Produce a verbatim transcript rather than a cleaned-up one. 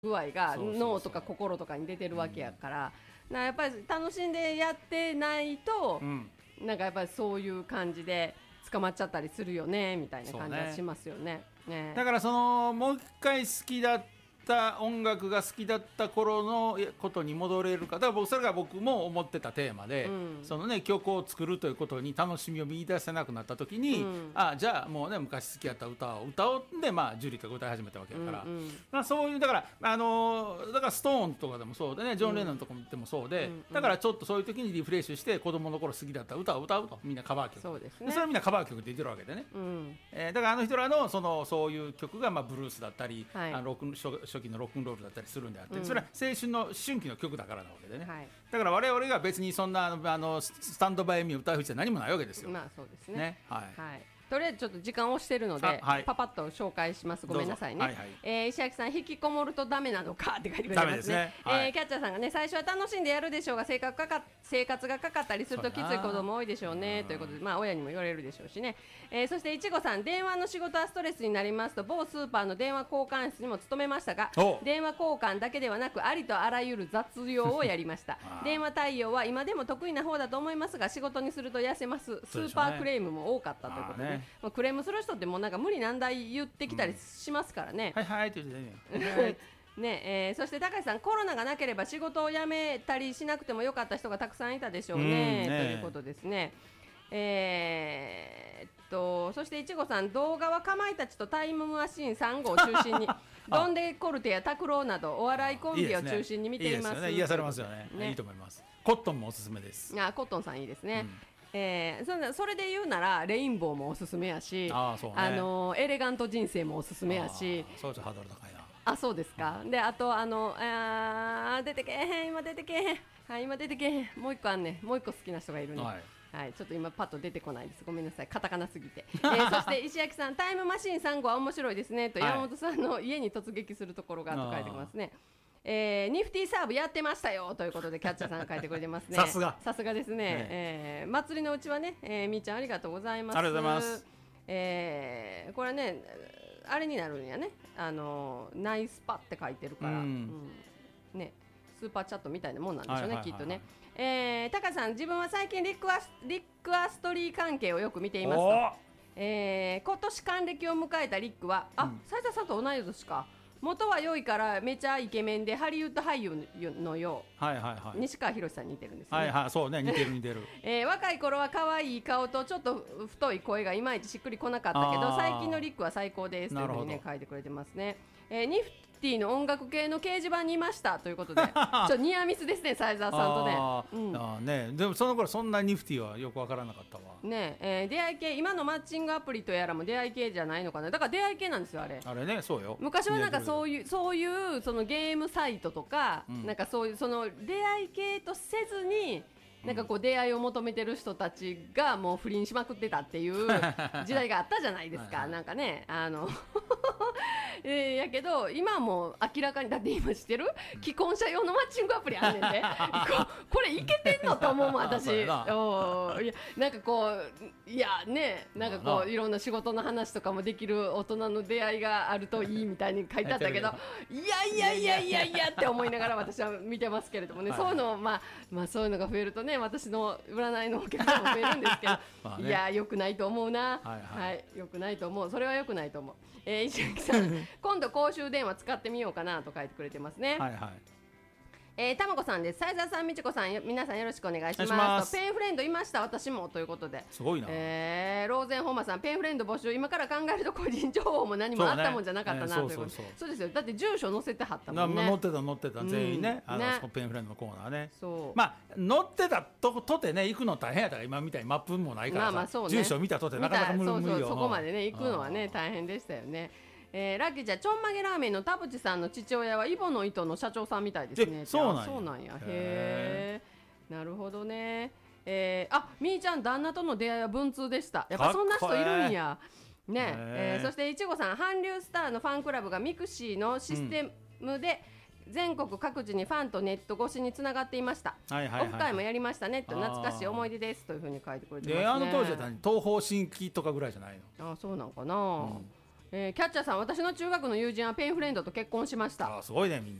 具合が脳とか心とかに出てるわけやから、うん、なやっぱり楽しんでやってないと、うん、なんかやっぱりそういう感じで捕まっちゃったりするよねみたいな感じはしますよ ね, ね, ねだからそのもう一回好きだった音楽が好きだった頃のことに戻れるか。だから僕それが僕も思ってたテーマで、うん、そのね曲を作るということに楽しみを見出せなくなった時に、うん、あじゃあもうね昔好きやった歌を歌おうで、まあ、ジュリとか歌い始めたわけだから、うんうんまあ、そういうだからあのー、だからストーンとかでもそうでねジョン・レノンとかでもそうで、うん、だからちょっとそういう時にリフレッシュして子供の頃好きだった歌を歌うとみんなカバー曲。 そうですね。 でそれはみんなカバー曲って言ってるわけでね、うんえー、だからあの人らのそのそういう曲がまあブルースだったり、はい、あのロック 初, 初期のロックンロールだったりするんであって、うん、それは青春の思春期の曲だからなわけでね、はい、だから我々が別にそんなあのあのスタンドバイミー歌う必要は何もないわけですよ。 まあそうですね。 ねはい、 はいとりあえずちょっと時間を押してるので、はい、パパッと紹介します。ごめんなさいね、はいはいえー、石垣さん引きこもるとダメなのかって書いてくれてます ね, ね、はいえー、キャッチャーさんがね最初は楽しんでやるでしょうが生活かか生活がかかったりするときつい子供多いでしょうねということで、まあ、親にも言われるでしょうしね、えー、そしていちごさん電話の仕事はストレスになりますと某スーパーの電話交換室にも勤めましたが電話交換だけではなくありとあらゆる雑用をやりました電話対応は今でも得意な方だと思いますが仕事にすると痩せますスーパークレームも多かったということで、ねまあ、クレームする人ってもうなんか無理難題言ってきたりしますからね、 うん、はいはいって言ってねねえー、そして高橋さんコロナがなければ仕事を辞めたりしなくてもよかった人がたくさんいたでしょう ね, ねということですね、えー、っとそしていちごさん動画はかまいたちとタイムマシーンさん号を中心にドンデコルテや拓郎などお笑いコンビを中心に見ています。いいですね、 癒されますよ ね, ねいいと思います。コットンもおすすめです。 あコットンさんいいですね、うんえー、そ, それで言うならレインボーもおすすめやし あ, そう、ねあのエレガント人生もおすすめやしそうちょっとハードル高いなあそうですか、うん、であとあのあ出てけえへん今出てけえへん、はい、今出てけえへんもう一個あんねもう一個好きな人がいるね、はいはい、ちょっと今パッと出てこないですごめんなさいカタカナすぎて、えー、そして石焼さんタイムマシーンさん号は面白いですねと山本さんの家に突撃するところがと書いてますね。えー、ニフティサーブやってましたよということでキャッチャーさん書いてくれてますねさすがさすがですね、ねえー、祭りのうちはね、えー、みーちゃんありがとうございます。 ありがとうございます、 えー、これねあれになるんやねあのナイスパって書いてるから、うんうんね、スーパーチャットみたいなもんなんでしょうね、はいはいはいはい、きっとね、えー、タカさん自分は最近リックアス、リックアストリー関係をよく見ていますと、えー、今年還暦を迎えたリックはあ、斉、うん、田さんと同い年か元は良いからめちゃイケメンでハリウッド俳優のよう、はいはいはい、西川ひろしさんに似てるんですね、 はいはい、そうね似てる似てる、 えー、若い頃は可愛い顔とちょっと太い声がいまいちしっくりこなかったけど最近のリックは最高ですというふうに、ね、書いてくれてますね、えー、ニフティの音楽系の掲示板にいましたということでちょっとニアミスですね斉沢さんとね、 あ、うん、あねでもその頃そんなニフティはよくわからなかったわねえー、出会い系今のマッチングアプリとやらも出会い系じゃないのかなだから出会い系なんですよあれあれねそうよ昔はなんかそういうそういうそのゲームサイトとか、うん、なんかそういうその出会い系とせずになんかこう出会いを求めてる人たちがもう不倫しまくってたっていう時代があったじゃないですかはい、はい、なんかねあのえー、やけど今はもう明らかにだって今知ってる既婚者用のマッチングアプリあんねんでこ, これいけてんのと思うもん私おいやなんかこういやねなんかこういろんな仕事の話とかもできる大人の出会いがあるといいみたいに書いてあったけどいやいやいやいやいやって思いながら私は見てますけれどもね、はい、そういうのまあまあそういうのが増えるとね私の占いのお客さんも増えるんですけどまあ、ね、いや良くないと思うな、はいはいはい、良くないと思うそれは良くないと思う、えー、石垣さん今度公衆電話使ってみようかなと書いてくれてますねはいはいえー、たまこさんです斉沢さんみちこさん皆さんよろしくお願いし ます, ますペンフレンドいました私もということですごいな、 えー、ローゼンホーマさんペンフレンド募集今から考えると個人情報も何もあったもんじゃなかったなということでそうですよだって住所載せてはったもんね載ってた載ってた全員ね、うん、あのねそのペンフレンドのコーナーねそうまあ載ってた と, とてね行くの大変やったから今みたいにマップもないからさ、まあまあそうね、住所見たとてなかなか無理よそうそうそこまでね行くのはね大変でしたよねえー、ラッキーちゃんちょんまげラーメンの田淵さんの父親はイボの糸の社長さんみたいですねそうなんやそうなんやへーなるほどね、えー、あみーちゃん旦那との出会いは文通でしたやっぱそんな人いるんやねえー、そしていちごさん韓流スターのファンクラブがミクシーのシステムで、うん全国各地にファンとネット越しにつながっていました、はいはいはいはい、オフ会もやりましたねと懐かしい思い出ですというふうに書いてくれてますねであの当時は東方神起とかぐらいじゃないのあそうなんかな、うんえーキャッチャーさん、私の中学の友人はペンフレンドと結婚しました。 あすごいねみんな。